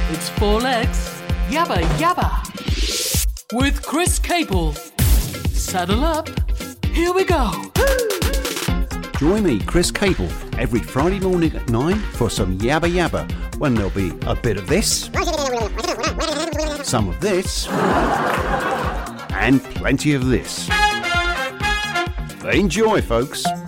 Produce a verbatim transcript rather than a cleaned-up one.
It's four legs, yabba yabba, with Chris Cable. Saddle up, here we go. Join me, Chris Cable, every Friday morning at nine for some yabba yabba, when there'll be a bit of this, some of this, and plenty of this. Enjoy, folks.